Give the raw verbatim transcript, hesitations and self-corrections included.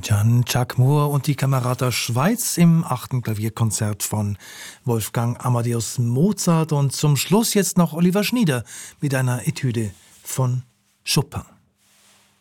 Jan-Jacques Moore und die Camerata Schweiz im achten Klavierkonzert von Wolfgang Amadeus Mozart. Und zum Schluss jetzt noch Oliver Schnieder mit einer Etüde von Chopin.